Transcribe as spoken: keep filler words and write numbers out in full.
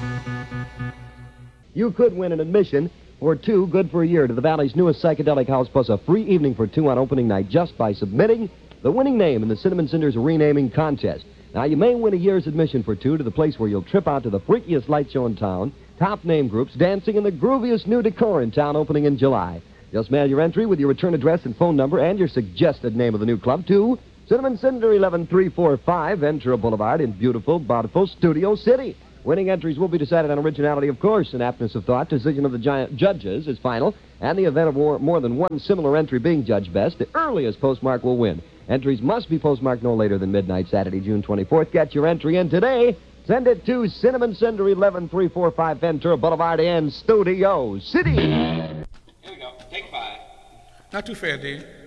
You could win an admission for two, good for a year, to the Valley's newest psychedelic house, plus a free evening for two on opening night just by submitting the winning name in the Cinnamon Cinders renaming contest. Now, you may win a year's admission for two to the place where you'll trip out to the freakiest light show in town, top name groups dancing in the grooviest new decor in town opening in July. Just mail your entry with your return address and phone number and your suggested name of the new club to Cinnamon Cinder, eleven three forty-five Ventura Boulevard in beautiful, bountiful Studio City. Winning entries will be decided on originality, of course, and aptness of thought. Decision of the giant judges is final, and the event of more, more than one similar entry being judged best, the earliest postmark will win. Entries must be postmarked no later than midnight Saturday, June twenty-fourth. Get your entry in today. Send it to Cinnamon Cinder, eleven three forty-five Ventura Boulevard in Studio City. Here we go. Take five. Not too fair, Dave.